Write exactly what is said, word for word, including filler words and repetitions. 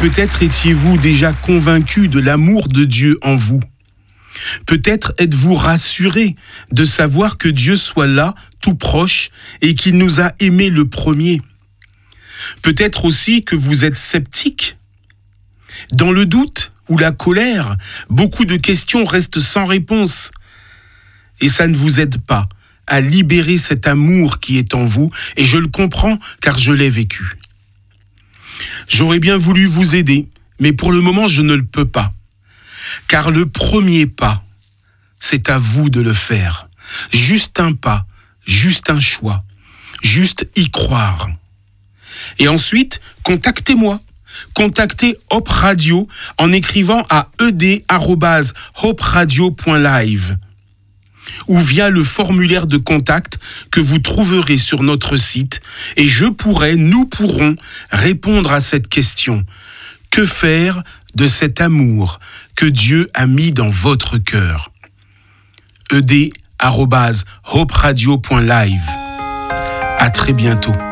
Peut-être étiez-vous déjà convaincu de l'amour de Dieu en vous. Peut-être êtes-vous rassuré de savoir que Dieu soit là, tout proche, et qu'il nous a aimés le premier. Peut-être aussi que vous êtes sceptique. Dans le doute ou la colère, beaucoup de questions restent sans réponse. Et ça ne vous aide pas à libérer cet amour qui est en vous, et je le comprends car je l'ai vécu. J'aurais bien voulu vous aider, mais pour le moment je ne le peux pas. Car le premier pas, c'est à vous de le faire. Juste un pas, juste un choix, juste y croire. Et ensuite, contactez-moi. Contactez Hope Radio en écrivant à e d arobase hope radio point live ou via le formulaire de contact que vous trouverez sur notre site et je pourrai, nous pourrons répondre à cette question. Que faire de cet amour que Dieu a mis dans votre cœur? e d arobase hope radio point live. À très bientôt.